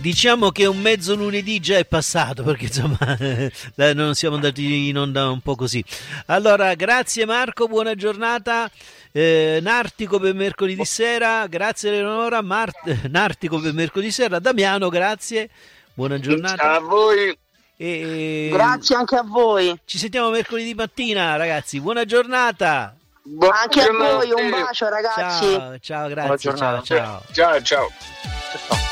Diciamo che un mezzo lunedì già è passato, perché insomma non siamo andati in onda un po' così. Allora, grazie Marco, buona giornata. Nartico per mercoledì sera, grazie Eleonora. Nartico per mercoledì sera. Damiano, grazie, buona giornata a voi. Grazie anche a voi. Ci sentiamo mercoledì mattina, ragazzi, buona giornata. Anche a voi, un bacio ragazzi. Ciao, grazie, ciao. Ciao.